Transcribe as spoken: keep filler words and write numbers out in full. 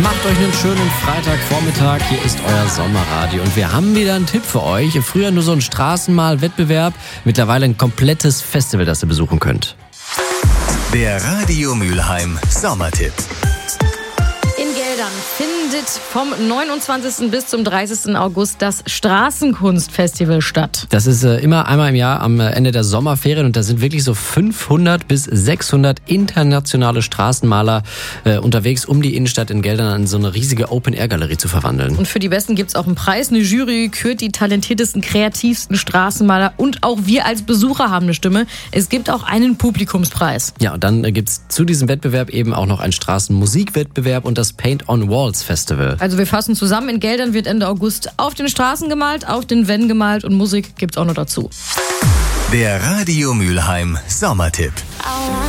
Macht euch einen schönen Freitagvormittag. Hier ist euer Sommerradio und wir haben wieder einen Tipp für euch. Früher nur so ein Straßenmal-Wettbewerb, mittlerweile ein komplettes Festival, das ihr besuchen könnt. Der Radio Mülheim Sommertipp. In Geldern findet vom neunundzwanzigsten bis zum dreißigsten August das Straßenkunstfestival statt. Das ist äh, immer einmal im Jahr am Ende der Sommerferien und da sind wirklich so fünfhundert bis sechshundert internationale Straßenmaler äh, unterwegs, um die Innenstadt in Geldern in so eine riesige Open-Air-Galerie zu verwandeln. Und für die Besten gibt es auch einen Preis. Eine Jury kürt die talentiertesten, kreativsten Straßenmaler und auch wir als Besucher haben eine Stimme. Es gibt auch einen Publikumspreis. Ja, und dann äh, gibt es zu diesem Wettbewerb eben auch noch einen Straßenmusikwettbewerb und das Paint on Walls Festival. Also wir fassen zusammen, in Geldern wird Ende August auf den Straßen gemalt, auf den Wänden gemalt und Musik gibt's auch noch dazu. Der Radio Mülheim Sommertipp.